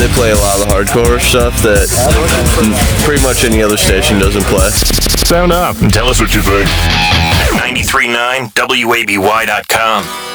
They play a lot of the hardcore stuff that pretty much any other station doesn't play. Sound up and tell us what you think. 93.9 WABY.com.